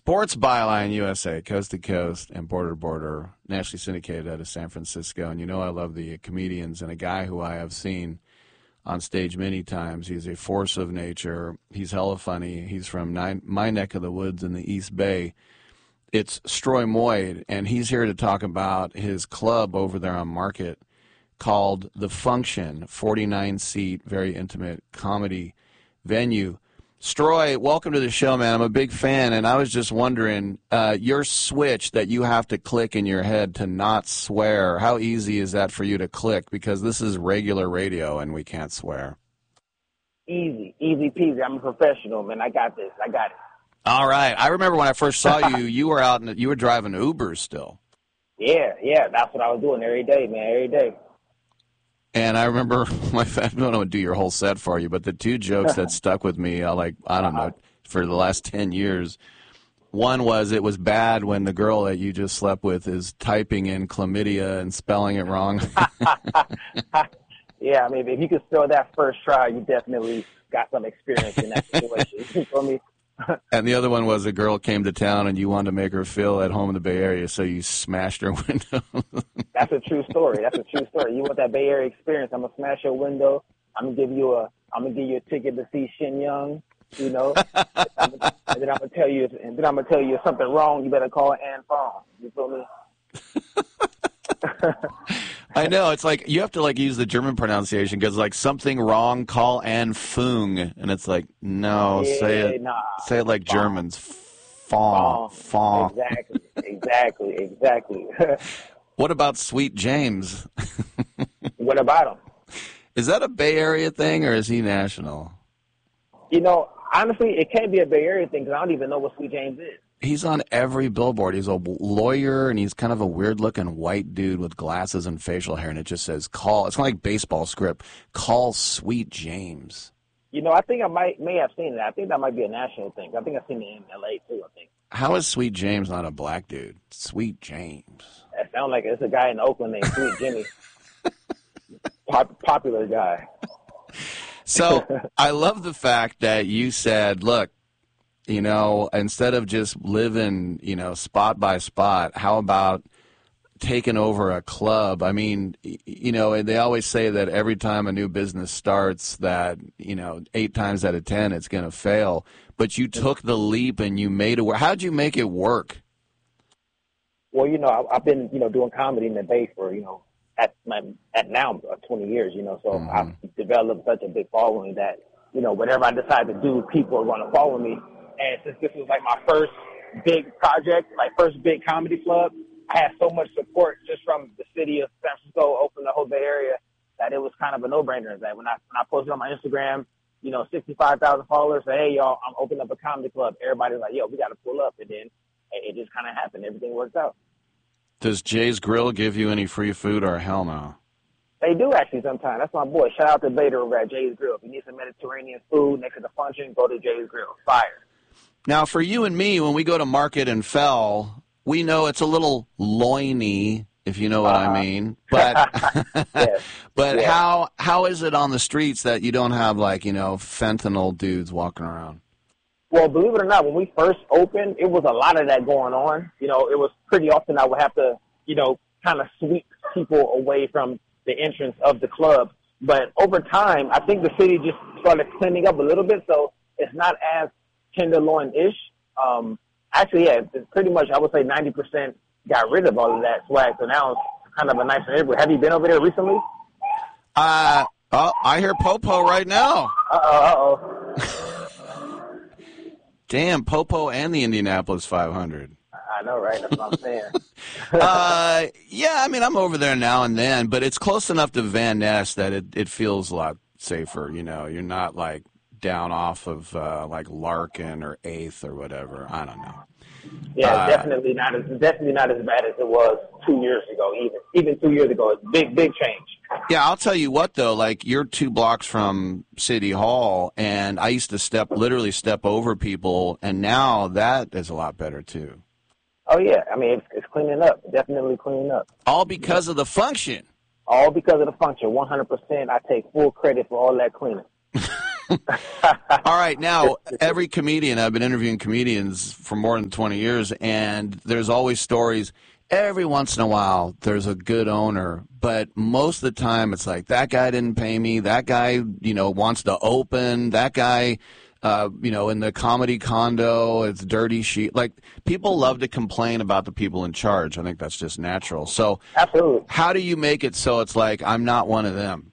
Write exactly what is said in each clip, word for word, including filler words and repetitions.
Sports Byline U S A, coast to coast and border to border, nationally syndicated out of San Francisco. And you know I love the comedians, and a guy who I have seen on stage many times. He's a force of nature. He's hella funny. He's from nine, my neck of the woods in the East Bay. It's Stroy Moyd, and he's here to talk about his club over there on Market called The Function, forty-nine seat, very intimate comedy venue. Stroy, welcome to the show, man. I'm a big fan, and I was just wondering, uh, your switch that you have to click in your head to not swear, how easy is that for you to click? Because this is regular radio, and we can't swear. Easy, easy peasy. I'm a professional, man. I got this. I got it. All right. I remember when I first saw you, you were out, and you were driving Ubers still. Yeah, yeah. That's what I was doing every day, man, every day. And I remember, my I don't know to do your whole set for you, but the two jokes that stuck with me, uh, like, I don't know, for the last ten years. One was it was bad when the girl that you just slept with is typing in chlamydia and spelling it wrong. Yeah, I mean, if you could spell that first try, you definitely got some experience in that situation. You feel me? And the other one was a girl came to town and you wanted to make her feel at home in the Bay Area, so you smashed her window. That's a true story. That's a true story. You want that Bay Area experience? I'm gonna smash your window. I'm gonna give you a. I'm gonna give you a ticket to see Shin Young. You know, and then I'm gonna tell you. And then I'm gonna tell you if something wrong. You better call Ann Fong. You feel me? I know. It's like you have to like use the German pronunciation because like something wrong, call Ann Fung, and it's like no, yeah, say it, nah, say it like Fong. Germans, Fong, Fong. Exactly, exactly, exactly. What about Sweet James? What about him? Is that a Bay Area thing or is he national? You know, honestly, it can't be a Bay Area thing because I don't even know what Sweet James is. He's on every billboard. He's a lawyer, and he's kind of a weird-looking white dude with glasses and facial hair, and it just says, call. It's kind of like baseball script. Call Sweet James. You know, I think I might may have seen that. I think that might be a national thing. I think I've seen it in L A, too, I think. How is Sweet James not a black dude? Sweet James. That sounds like it's a guy in Oakland named Sweet Jimmy. Pop, popular guy. So I love the fact that you said, look, you know, instead of just living, you know, spot by spot, how about taking over a club? I mean, you know, and they always say that every time a new business starts that, you know, eight times out of ten it's going to fail. But you took the leap and you made it work. How'd you make it work? Well, you know, I, I've been, you know, doing comedy in the Bay for, you know, at my, at now uh, twenty years, you know, so mm-hmm. I've developed such a big following that, you know, whatever I decide to do, people are going to follow me. And since this was like my first big project, my first big comedy club, I had so much support just from the city of San Francisco, Oakland, the whole Bay Area, that it was kind of a no-brainer. That when I when I posted on my Instagram, you know, sixty-five thousand followers, say, hey, y'all, I'm opening up a comedy club. Everybody's like, yo, we got to pull up. And then it just kind of happened. Everything worked out. Does Jay's Grill give you any free food or hell no? They do actually sometimes. That's my boy. Shout out to Vader over at Jay's Grill. If you need some Mediterranean food next to the function, go to Jay's Grill. Fire. Now, for you and me, when we go to Market and Fell, we know it's a little loiny, if you know what uh-huh. I mean. But yes. but yeah. how how is it on the streets that you don't have, like, you know, fentanyl dudes walking around? Well, believe it or not, when we first opened, it was a lot of that going on. You know, it was pretty often I would have to, you know, kind of sweep people away from the entrance of the club. But over time, I think the city just started cleaning up a little bit, so it's not as tenderloin-ish. Um, actually, yeah, it's pretty much, I would say ninety percent got rid of all of that swag, so now it's kind of a nicer neighborhood. Have you been over there recently? Uh, oh, I hear Popo right now. Uh-oh, uh-oh. Damn, Popo and the Indianapolis five hundred. I know, right? That's what I'm saying. uh, yeah, I mean, I'm over there now and then, but it's close enough to Van Ness that it, it feels a lot safer, you know. You're not, like, down off of, uh, like, Larkin or eighth or whatever. I don't know. Yeah, uh, definitely not as definitely not as bad as it was two years ago. Even even two years ago, it's big big change. Yeah, I'll tell you what though. Like you're two blocks from City Hall, and I used to step literally step over people, and now that is a lot better too. Oh yeah, I mean it's, it's cleaning up, definitely cleaning up. All because of the function. All because of the function, one hundred percent. I take full credit for all that cleaning. All right, now, every comedian, I've been interviewing comedians for more than twenty years, and there's always stories. Every once in a while, there's a good owner, but most of the time, it's like, that guy didn't pay me, that guy, you know, wants to open, that guy, uh, you know, in the comedy condo, it's dirty sheet. Like, people love to complain about the people in charge. I think that's just natural. So, absolutely. How do you make it so it's like, I'm not one of them?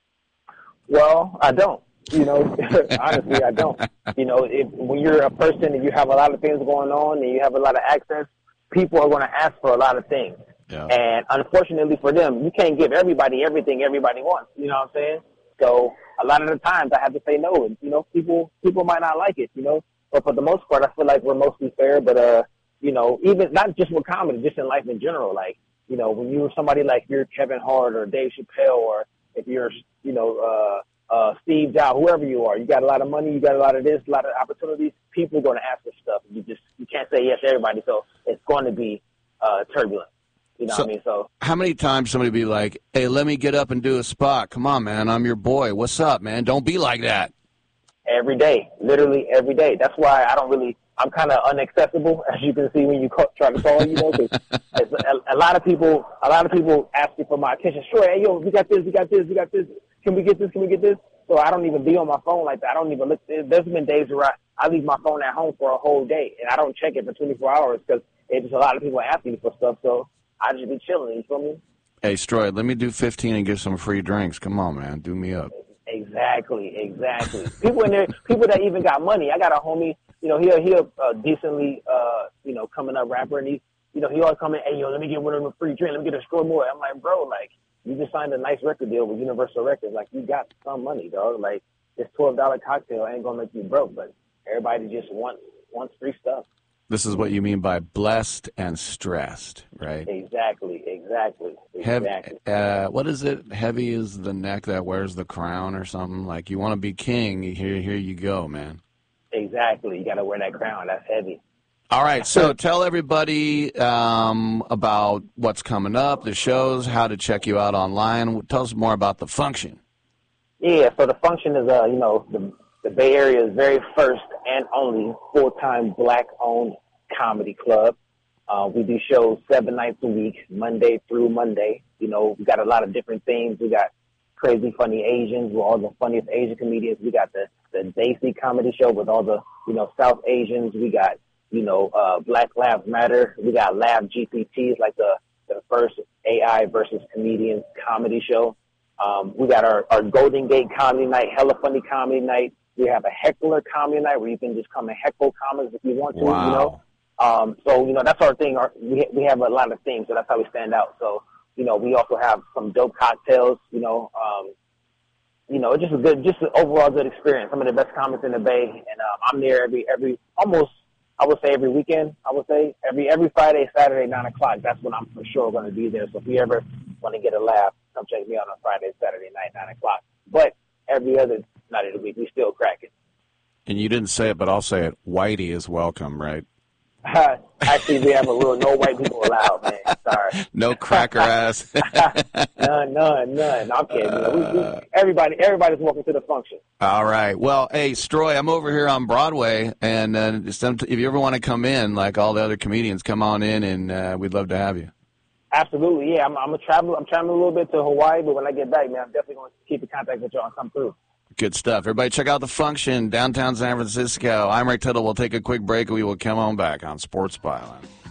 Well, I don't. You know, honestly, I don't. You know, if, when you're a person and you have a lot of things going on and you have a lot of access, people are going to ask for a lot of things. Yeah. And unfortunately for them, you can't give everybody everything everybody wants. You know what I'm saying? So a lot of the times I have to say no. And, you know, people people might not like it, you know. But for the most part, I feel like we're mostly fair. But, uh, you know, even not just with comedy, just in life in general. Like, you know, when you're somebody like you're Kevin Hart or Dave Chappelle, or if you're, you know, uh, uh, Steve Jobs, whoever you are, you got a lot of money, you got a lot of this, a lot of opportunities, people are going to ask for stuff. You just, you can't say yes to everybody. So it's going to be uh, turbulent. You know so, what I mean? So how many times somebody be like, hey, let me get up and do a spot. Come on, man. I'm your boy. What's up, man? Don't be like that. Every day, literally every day. That's why I don't really, I'm kind of inaccessible, as you can see when you call, try to call, you know, because a, a lot of people, a lot of people ask me for my attention. Sure, hey, yo, we got this, we got this, we got this. Can we get this? Can we get this? So I don't even be on my phone like that. I don't even look. There's been days where I, I leave my phone at home for a whole day, and I don't check it for twenty-four hours because it's a lot of people asking me for stuff. So I just be chilling. You feel me? Hey, Stroy, let me do fifteen and give some free drinks. Come on, man. Do me up. Exactly, exactly. People in there, people that even got money. I got a homie, you know, he'll, he'll uh, decently, uh, you know, coming up rapper, and he, you know, he always come in, hey, yo, let me get one of them a free drink. Let me get a score more. I'm like, bro, like, you just signed a nice record deal with Universal Records. Like, you got some money, dog. Like, this twelve dollar cocktail ain't going to make you broke, but everybody just wants, wants free stuff. This is what you mean by blessed and stressed, right? Exactly, exactly, exactly. Heavy, uh, what is it? Heavy is the neck that wears the crown or something? Like, you want to be king, here, here you go, man. Exactly. You got to wear that crown. That's heavy. All right, so tell everybody um, about what's coming up, the shows, how to check you out online. Tell us more about the function. Yeah, so the function is, uh, you know, the, the Bay Area's very first and only full-time black-owned comedy club. Uh, we do shows seven nights a week, Monday through Monday. You know, we got a lot of different themes. We got Crazy Funny Asians with all the funniest Asian comedians. We got the, the Desi comedy show with all the, you know, South Asians. We got, you know, uh, Black Lives Matter. We got Lab G P Ts, like the, the first A I versus comedians comedy show. Um, we got our, our Golden Gate comedy night, hella funny comedy night. We have a heckler comedy night where you can just come and heckle comics if you want to, wow. you know. Um, so, you know, that's our thing. Our, we, we have a lot of themes, so that's how we stand out. So, you know, we also have some dope cocktails, you know, um, you know, just a good, just an overall good experience. Some of the best comics in the Bay, and um, I'm there every, every, almost, I would say every weekend. I would say every every Friday, Saturday, nine o'clock. That's when I'm for sure going to be there. So if you ever want to get a laugh, come check me out on Friday, Saturday night, nine o'clock. But every other night of the week, we still crack it. And you didn't say it, but I'll say it. Whitey is welcome, right? Actually, we have a rule: no white people allowed, man. Sorry. No cracker ass. none, none, none. I'm kidding. You know, we, we, everybody, everybody's welcome to the function. All right. Well, hey, Stroy, I'm over here on Broadway, and uh, if you ever want to come in, like all the other comedians, come on in, and uh, we'd love to have you. Absolutely, yeah. I'm, I'm a travel. I'm traveling a little bit to Hawaii, but when I get back, man, I'm definitely going to keep in contact with y'all and come through. Good stuff. Everybody check out the function, downtown San Francisco. I'm Rick Tittle. We'll take a quick break, and we will come on back on Sports Byline.